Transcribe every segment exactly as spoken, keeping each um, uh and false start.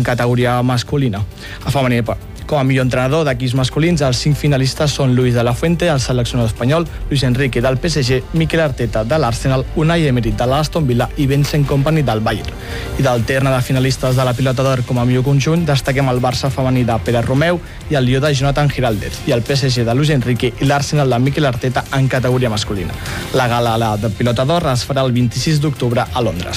categoria masculina. A femení, com a millor entrenador d'equips masculins, els cinc finalistes són Luis de la Fuente, el seleccionador espanyol, Luis Enrique del P S G, Mikel Arteta de l'Arsenal, Unai Emery de l'Aston Villa i Vincent Kompany del Bayern. I del terna de finalistes de la Pilota d'Or com a millor conjunt, destaquem el Barça femení de Pere Romeu i el Lió de Jonathan Giraldez, i el P S G de Luis Enrique i l'Arsenal de Mikel Arteta en categoria masculina. La gala de Pilota d'Or es farà el vint-i-sis d'octubre a Londres.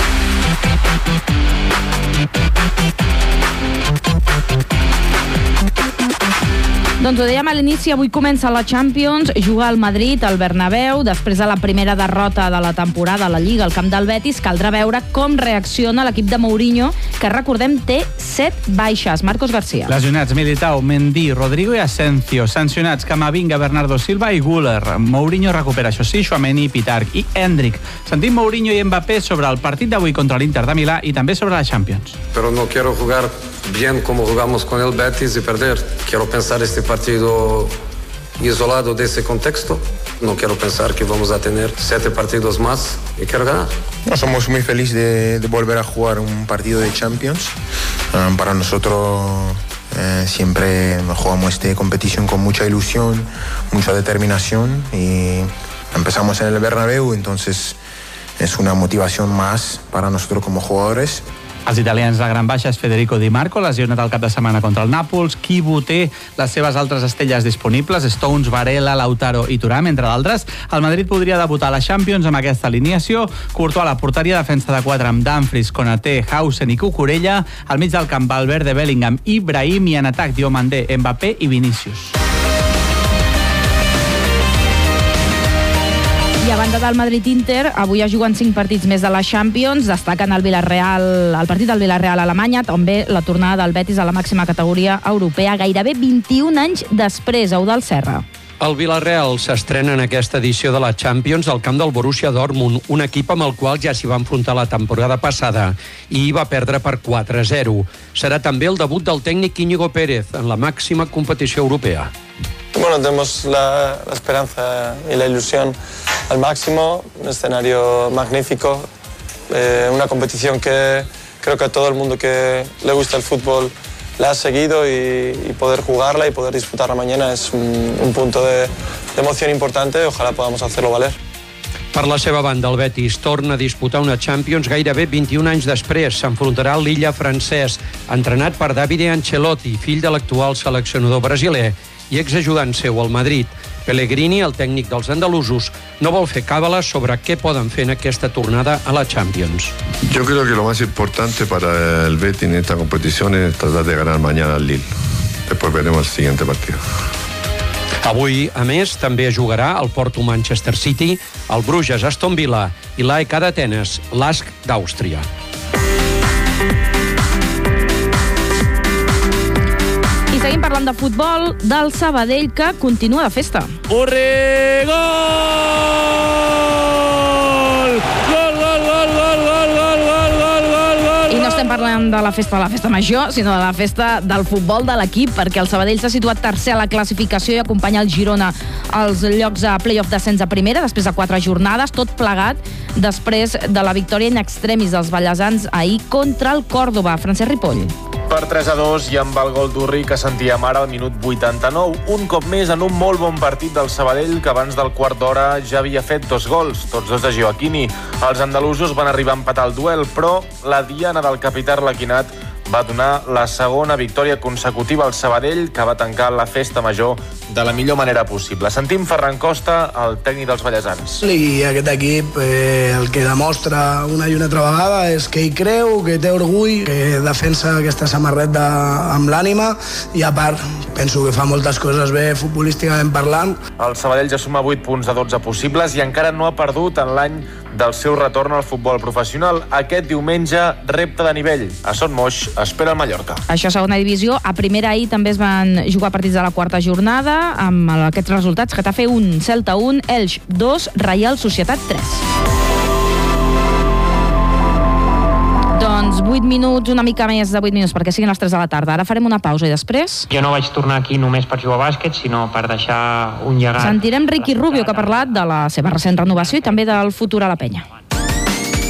Doncs ho dèiem a l'inici, avui comença la Champions, juga al Madrid, al Bernabéu, després de la primera derrota de la temporada a la Lliga al camp del Betis, caldrà veure com reacciona l'equip de Mourinho, que recordem té set baixes. Marcos García. Lesionats Militao, Mendy, Rodrigo i Asensio. Sancionats Camavinga, Bernardo Silva i Güler. Mourinho recupera, això sí, Tchouaméni, Pitarch i Endrick. Sentim Mourinho i Mbappé sobre el partit d'avui contra l'Inter de Milà i també sobre la Champions. Pero no quiero jugar bien como jugamos con el Betis y perder. Quiero pensar este partido isolado de ese contexto. No quiero pensar que vamos a tener siete partidos más y quiero ganar. No, somos muy felices de, de volver a jugar un partido de Champions. Um, para nosotros eh, siempre jugamos esta competición con mucha ilusión, mucha determinación y empezamos en el Bernabéu, entonces es una motivación más para nosotros como jugadores. Els italians, la gran baixa és Federico Di Marco, lesionat el cap de setmana contra el Nàpols. Kivu té les seves altres estelles disponibles, Stones, Varela, Lautaro i Thuram, entre d'altres. El Madrid podria debutar a la Champions amb aquesta alineació. Courtois a la porteria, defensa de quatre amb Dumfries, Konaté, Hausen i Cucurella. Al mig del camp, Valverde, Bellingham i Brahim, i en atac Diomandé, Mbappé i Vinícius. I a banda del Madrid-Inter, avui es juguen cinc partits més de la Champions, destaquen el Villarreal, el partit del Villarreal a Alemanya, també la tornada del Betis a la màxima categoria europea, gairebé vint-i-un anys després. Eudald Serra. El Villarreal s'estrena en aquesta edició de la Champions al camp del Borussia Dortmund, un equip amb el qual ja s'hi va enfrontar la temporada passada i hi va perdre per quatre a zero. Serà també el debut del tècnic Íñigo Pérez en la màxima competició europea. Bueno, tenemos la, la esperanza y la ilusión al máximo, un escenario magnífico, eh, una competición que creo que a todo el mundo que le gusta el fútbol la ha seguido y, y poder jugarla y poder disfrutarla mañana es un, un punto de, de emoción importante. Ojalá podamos hacerlo valer. Per la seva banda, el Betis torna a disputar una Champions gairebé vint-i-un anys després. S'enfrontarà al Lilla francès, entrenat per Davide Ancelotti, fill de l'actual seleccionador brasiler i exajudant seu al Madrid. Pellegrini, el tècnic dels andalusos, no vol fer càbales sobre què poden fer en aquesta tornada a la Champions. Yo creo que lo más importante para el Betis en esta competición es tratar de ganar mañana al Lille. Después veremos el siguiente partido. Avui, a més, també jugarà el Porto Manchester City, el Bruges Aston Villa i l'A E K d'Atenes, l'A S C d'Àustria. I seguim parlant de futbol, del Sabadell, que continua de festa. Urri, gol! Gol, gol, gol, gol, gol, gol, gol, gol, gol, gol! I no estem parlant de la festa de la festa major, sinó de la festa del futbol de l'equip, perquè el Sabadell s'ha situat tercer a la classificació i acompanya el Girona als llocs a play-off d'ascens a primera, després de quatre jornades, tot plegat després de la victòria in extremis dels ballesans ahir contra el Còrdova. Francesc Ripoll. Per tres a dos i amb el gol d'Urri que sentíem ara al minut vuitanta-nou. Un cop més en un molt bon partit del Sabadell, que abans del quart d'hora ja havia fet dos gols, tots dos de Gioacchini. Els andalusos van arribar a empatar el duel, però la diana del capità arlequinat va donar la segona victòria consecutiva al Sabadell, que va tancar la festa major de la millor manera possible. Sentim Ferran Costa, el tècnic dels ballesans. I aquest equip eh, el que demostra una i una altra vegada és que hi creu, que té orgull, que defensa aquesta samarreta amb l'ànima i a part penso que fa moltes coses bé futbolísticament parlant. El Sabadell ja suma vuit punts de dotze possibles i encara no ha perdut en l'any del seu retorn al futbol professional. Aquest diumenge, repte de nivell. A Son Moix espera el Mallorca. Això a segona divisió. A primera ahir també es van jugar partits de la quarta jornada amb aquests resultats: Getafe un, Celta un, Elx dos, Reial Societat tres. Doncs vuit minuts, una mica més de vuit minuts perquè siguin les tres de la tarda. Ara farem una pausa i després... Jo no vaig tornar aquí només per jugar a bàsquet, sinó per deixar un llegat. Sentirem Ricky Rubio, que ha parlat de la seva recent renovació i també del futur a la penya.